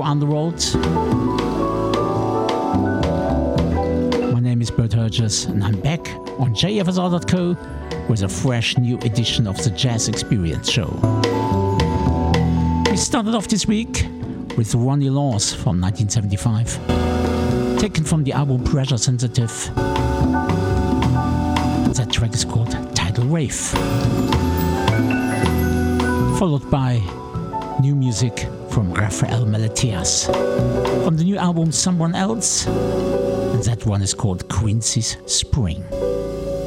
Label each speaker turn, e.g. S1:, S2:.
S1: Underworld. My name is Bert Herges and I'm back on jfsr.co with a fresh new edition of the Jazz Experience show. We started off this week with Ronnie Laws from 1975, taken from the album Pressure Sensitive. That track is called Tidal Wave. Followed by new music from Rafael Meletias from the new album Someone Else, and that one is called Quincy's Spring.